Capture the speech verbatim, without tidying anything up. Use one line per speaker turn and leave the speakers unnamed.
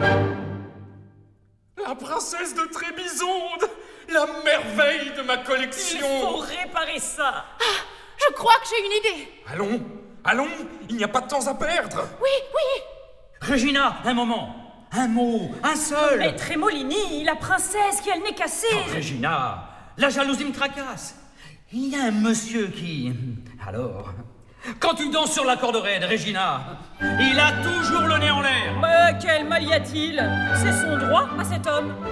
La princesse de Trébizonde, la merveille de ma collection.
Il faut réparer ça.
Ah, je crois que j'ai une idée.
Allons, allons, il n'y a pas de temps à perdre.
Oui, oui.
Regina, un moment. Un mot, un seul.
Mais Trémolini, la princesse qui a le nez cassé.
Oh, Regina, la jalousie me tracasse. Il y a un monsieur qui... Alors... Quand tu danses sur la corde raide, Regina, il a toujours le nez en l'air.
Mais quel mal y a-t-il? C'est son droit à cet homme.